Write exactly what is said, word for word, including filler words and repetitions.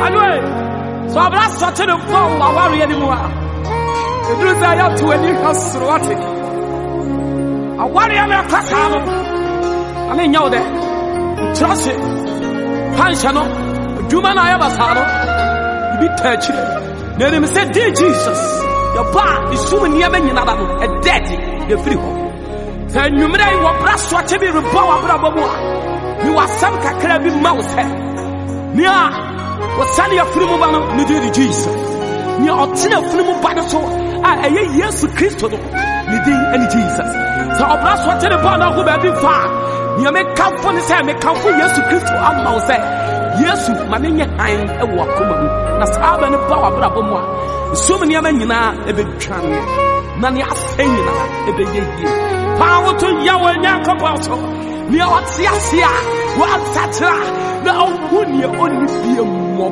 Anyway, so I'm not such a phone or worry anymore. The truth I have to any house rotic. I worry I'm a casano. I mean, you there. Trust it. Pensiono. Human I ever saw. You be touched. Let him say, dear Jesus, your bar is soon near me, a daddy, the free home. Then you may want brass what to be repower, bravo. You are some cacrabi mouse head. Nia was sunny a flimubano, Nidiri Jesus. Nia or Tina Flimubano, I yes, Christo, Nidin and Jesus. So a brass what to the bond who may be far. You may come for the same, may come for yes, Christo, and mouse. Yes, Maninia, I am a walkman. That's how many power bravo. So many men a bit trying. Nani are saying a bit. Power to Yahweh Yankapato. Near what's Yasia, what's that? Now, wouldn't you only be a